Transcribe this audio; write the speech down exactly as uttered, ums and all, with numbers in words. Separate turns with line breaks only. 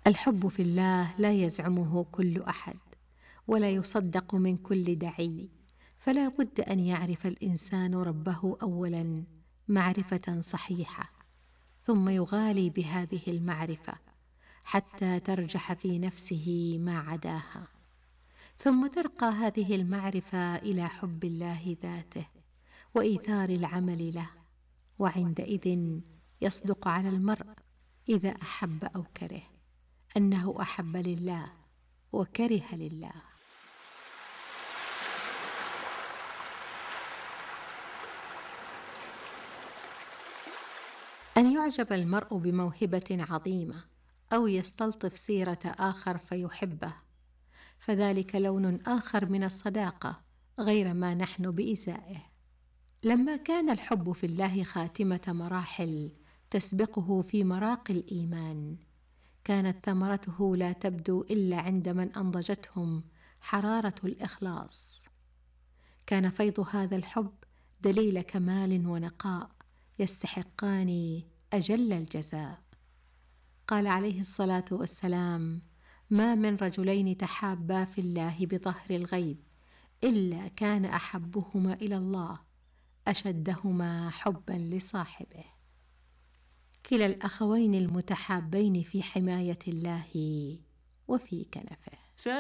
الحب في الله لا يزعمه كل أحد، ولا يصدق من كل دعي، فلا بد أن يعرف الإنسان ربه أولاً معرفة صحيحة، ثم يغالي بهذه المعرفة حتى ترجح في نفسه ما عداها، ثم ترقى هذه المعرفة إلى حب الله ذاته وإيثار العمل له، وعندئذ يصدق على المرء إذا أحب أو كره أنه أحب لله وكره لله. أن يعجب المرء بموهبة عظيمة أو يستلطف سيرة آخر فيحبه، فذلك لون آخر من الصداقة غير ما نحن بإزائه. لما كان الحب في الله خاتمة مراحل تسبقه في مراقي الإيمان، كانت ثمرته لا تبدو إلا عند من أنضجتهم حرارة الإخلاص. كان فيض هذا الحب دليل كمال ونقاء يستحقان أجل الجزاء. قال عليه الصلاة والسلام: ما من رجلين تحابا في الله بظهر الغيب إلا كان أحبهما إلى الله أشدهما حبا لصاحبه. كلا الأخوين المتحابين في حماية الله وفي كنفه.